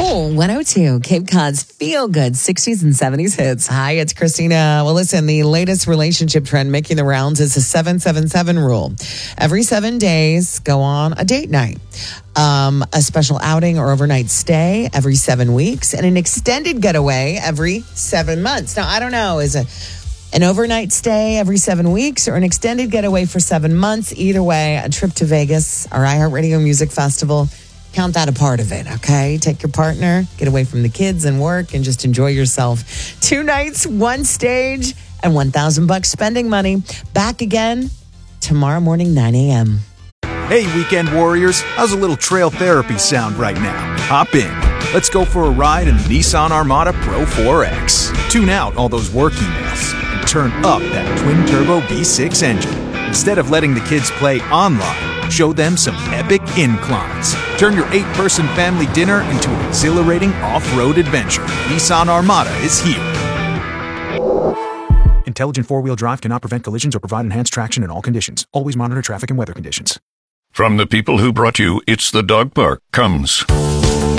Cool 102, Cape Cod's feel good 60s and 70s hits. Hi, it's Christina. Well, listen, the latest relationship trend making the rounds is the 777 rule. Every 7 days, go on a date night. A special outing or overnight stay every 7 weeks, and an extended getaway every 7 months. Now, I don't know, is it an overnight stay every 7 weeks or an extended getaway for 7 months? Either way, a trip to Vegas or iHeartRadio Music Festival, count that a part of it, okay? Take your partner, get away from the kids and work, and just enjoy yourself. 2 nights, 1 stage, and $1,000 spending money. Back again tomorrow morning, 9 a.m. Hey, weekend warriors, how's a little trail therapy sound right now? Hop in. Let's go for a ride in the Nissan Armada Pro 4X. Tune out all those work emails and turn up that twin-turbo V6 engine. Instead of letting the kids play online, show them some epic inclines. Turn your 8-person family dinner into an exhilarating off-road adventure. Nissan Armada is here. Intelligent four-wheel drive cannot prevent collisions or provide enhanced traction in all conditions. Always monitor traffic and weather conditions. From the people who brought you It's the Dog Park comes